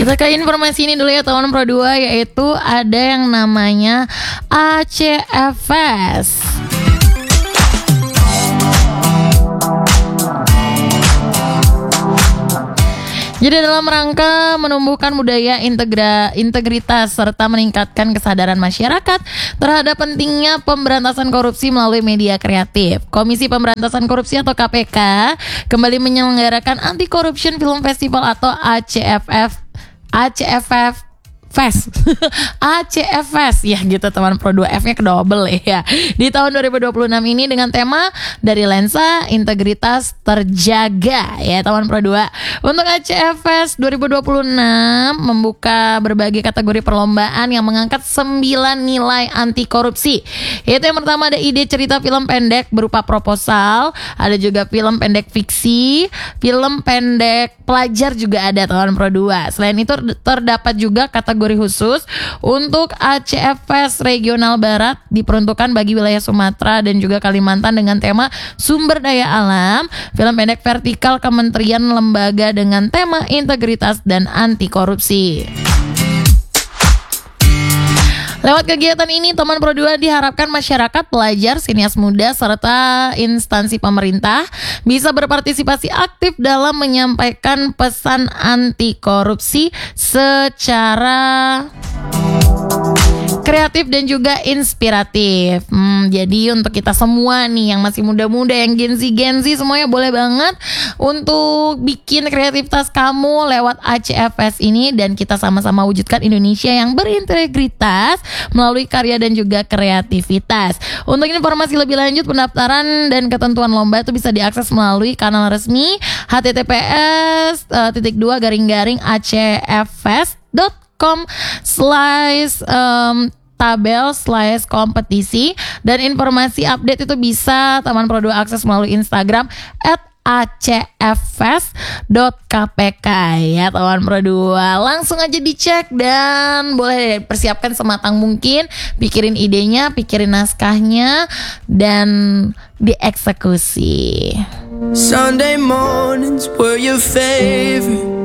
Kita ke informasi ini dulu ya teman Pro 2, yaitu ada yang namanya ACFS. Jadi dalam rangka menumbuhkan budaya integritas serta meningkatkan kesadaran masyarakat terhadap pentingnya pemberantasan korupsi melalui media kreatif, Komisi Pemberantasan Korupsi atau KPK kembali menyelenggarakan Anti Corruption Film Festival atau ACFF Fest ACFS ya gitu teman Pro 2, F-nya ke double ya. Di tahun 2026 ini dengan tema dari lensa integritas terjaga ya teman Pro 2. Untuk ACFS 2026 membuka berbagai kategori perlombaan yang mengangkat 9 nilai anti korupsi. Yaitu yang pertama ada ide cerita film pendek berupa proposal, ada juga film pendek fiksi, film pendek pelajar juga ada teman Pro 2. Selain itu terdapat juga kategori khusus untuk ACFS Regional Barat diperuntukkan bagi wilayah Sumatera dan juga Kalimantan dengan tema sumber daya alam, film pendek vertikal kementerian lembaga dengan tema integritas dan anti korupsi. Lewat kegiatan ini, teman Pro 2 diharapkan masyarakat, pelajar, sinias muda, serta instansi pemerintah bisa berpartisipasi aktif dalam menyampaikan pesan anti korupsi secara kreatif dan juga inspiratif. Jadi untuk kita semua nih yang masih muda-muda, yang Gen Z semuanya boleh banget untuk bikin kreativitas kamu lewat ACFS ini dan kita sama-sama wujudkan Indonesia yang berintegritas melalui karya dan juga kreativitas. Untuk informasi lebih lanjut, pendaftaran dan ketentuan lomba itu bisa diakses melalui kanal resmi https://acfs.com/tabel/kompetisi dan informasi update itu bisa teman Pro 2 akses melalui Instagram @acfs.kpk ya teman Pro 2. Langsung aja dicek dan boleh persiapkan sematang mungkin, pikirin idenya, pikirin naskahnya dan dieksekusi. Sunday mornings were your favorite.